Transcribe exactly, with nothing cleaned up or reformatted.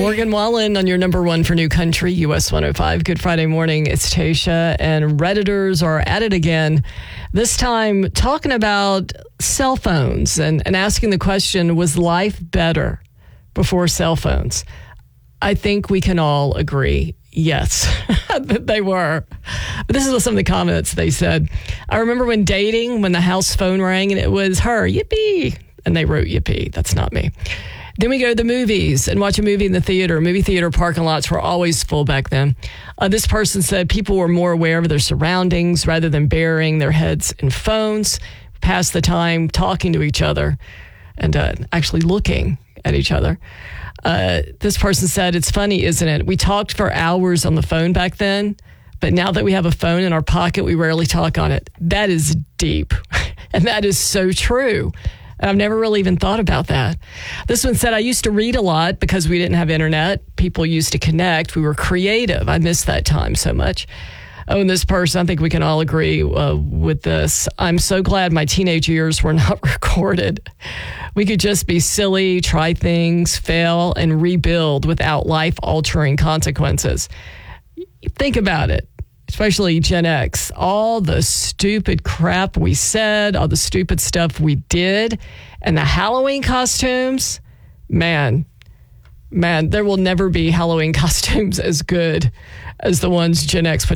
Morgan Wallen on your number one for New Country, U S one oh five. Good Friday morning. It's Tasha, and Redditors are at it again. This time talking about cell phones and, and asking the question, was life better before cell phones? I think we can all agree, yes, that they were. But this is some of the comments they said. I remember when dating, when the house phone rang and it was her, yippee. And they wrote yippee. That's not me. Then we go to the movies and watch a movie in the theater. Movie theater parking lots were always full back then. Uh, this person said people were more aware of their surroundings rather than burying their heads in phones, pass the time talking to each other and uh, actually looking at each other. Uh, this person said, it's funny, isn't it? We talked for hours on the phone back then, but now that we have a phone in our pocket, we rarely talk on it. That is deep. And that is so true. I've never really even thought about that. This one said, I used to read a lot because we didn't have internet. People used to connect. We were creative. I miss that time so much. Oh, and this person, I think we can all agree uh, with this. I'm so glad my teenage years were not recorded. We could just be silly, try things, fail, and rebuild without life-altering consequences. Think about it. Especially Gen X, all the stupid crap we said, all the stupid stuff we did, and the Halloween costumes, man, man, there will never be Halloween costumes as good as the ones Gen X put